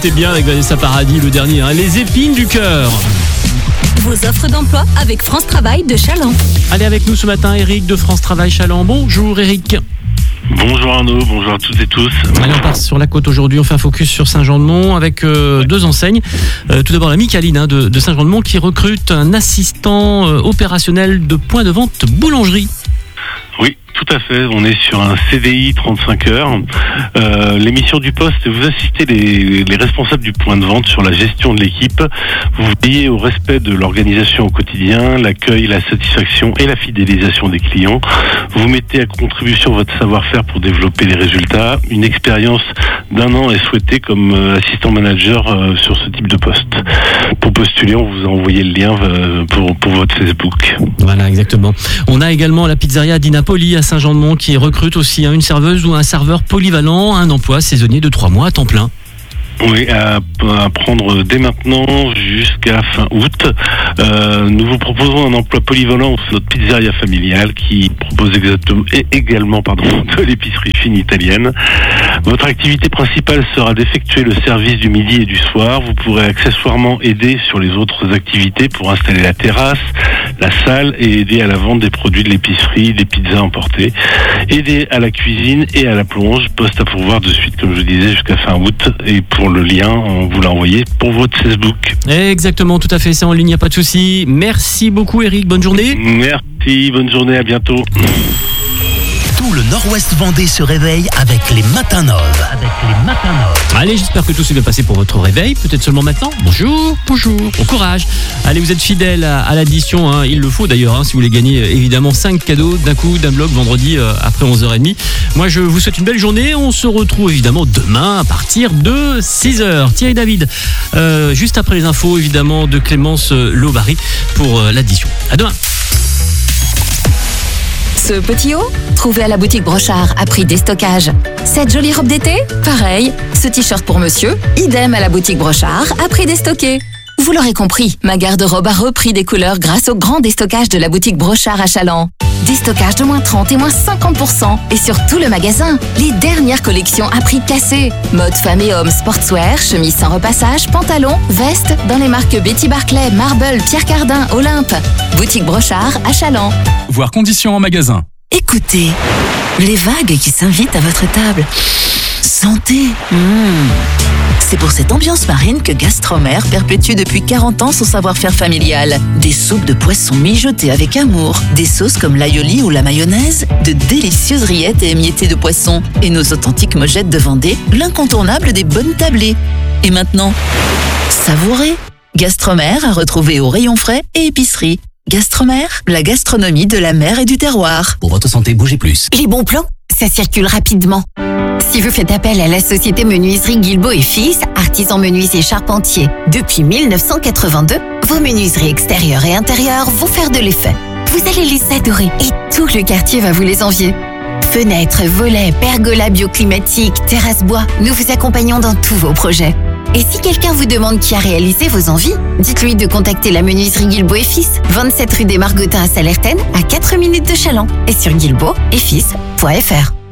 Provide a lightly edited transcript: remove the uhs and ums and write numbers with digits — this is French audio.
était bien avec Vanessa Paradis, le dernier, hein, les épines du cœur. Vos offres d'emploi avec France Travail de Chaland. Allez avec nous ce matin, Eric de France Travail Chaland. Bonjour Eric. Bonjour Arnaud, bonjour à toutes et tous. Allez, on part sur la côte aujourd'hui, on fait un focus sur Saint-Jean-de-Mont avec deux enseignes. Tout d'abord la Micaline de Saint-Jean-de-Mont qui recrute un assistant opérationnel de point de vente boulangerie. Oui, tout à fait, on est sur un CDI 35 heures. L'émission du poste, vous assistez les responsables du point de vente sur la gestion de l'équipe. Vous veillez au respect de l'organisation au quotidien, l'accueil, la satisfaction et la fidélisation des clients. Vous mettez à contribution votre savoir-faire pour développer les résultats. Une expérience d'1 an est souhaitée comme assistant manager sur ce type de poste. Pour postuler, on vous a envoyé le lien pour votre Facebook. Voilà, exactement. On a également la pizzeria Di Napoli à Saint-Jean-de-Mont qui recrute aussi une serveuse ou un serveur polyvalent, un emploi saisonnier de 3 mois à temps plein. Oui, à prendre dès maintenant jusqu'à fin août. Nous vous proposons un emploi polyvalent sur notre pizzeria familiale qui propose également de l'épicerie fine italienne. Votre activité principale sera d'effectuer le service du midi et du soir. Vous pourrez accessoirement aider sur les autres activités pour installer la terrasse, la salle et aider à la vente des produits de l'épicerie, des pizzas emportées. Aider à la cuisine et à la plonge. Poste à pourvoir de suite, comme je vous disais, jusqu'à fin août. Et pour le lien, on vous l'a envoyé pour votre Facebook. Exactement, tout à fait, c'est en ligne, il n'y a pas de souci. Merci beaucoup Eric, bonne journée. Merci, bonne journée, à bientôt. Tout le Nord-Ouest Vendée se réveille avec les Matins Nord. Allez, j'espère que tout s'est bien passé pour votre réveil, peut-être seulement maintenant. Bonjour, bon courage. Allez, vous êtes fidèles à l'addition, hein. Il le faut d'ailleurs, hein, si vous voulez gagner évidemment 5 cadeaux d'un coup, d'un bloc, vendredi après 11h30. Moi, je vous souhaite une belle journée. On se retrouve évidemment demain à partir de 6h. Thierry David, juste après les infos évidemment de Clémence Lovary pour l'addition. À demain. Ce petit haut, trouvé à la boutique Brochard à prix déstockage. Cette jolie robe d'été, pareil. Ce t-shirt pour monsieur, idem à la boutique Brochard à prix déstocké. Vous l'aurez compris, ma garde-robe a repris des couleurs grâce au grand déstockage de la boutique Brochard à Chaland. Déstockage de moins 30 et moins 50%. Et sur tout le magasin, les dernières collections à prix cassé. Mode femme et homme, sportswear, chemise sans repassage, pantalons, vestes dans les marques Betty Barclay, Marble, Pierre Cardin, Olympe. Boutique Brochard à Chaland. Voir conditions en magasin. Écoutez, les vagues qui s'invitent à votre table. Sentez. C'est pour cette ambiance marine que Gastromer perpétue depuis 40 ans son savoir-faire familial. Des soupes de poissons mijotées avec amour, des sauces comme l'aioli ou la mayonnaise, de délicieuses rillettes et émiettées de poisson, et nos authentiques mojettes de Vendée, l'incontournable des bonnes tablées. Et maintenant, savourez. Gastromer à retrouver au rayon frais et épicerie. Gastromer, la gastronomie de la mer et du terroir. Pour votre santé, bougez plus. Les bons plans, ça circule rapidement. Si vous faites appel à la société menuiserie Guilbeault et Fils, artisan menuisier charpentier, depuis 1982, vos menuiseries extérieures et intérieures vont faire de l'effet. Vous allez les adorer et tout le quartier va vous les envier. Fenêtres, volets, pergolas bioclimatiques, terrasses bois, nous vous accompagnons dans tous vos projets. Et si quelqu'un vous demande qui a réalisé vos envies, dites-lui de contacter la menuiserie Guilbeault et Fils, 27 rue des Margotins à Salertaine, à 4 minutes de Chaland, et sur guilbeault-et-fils.fr.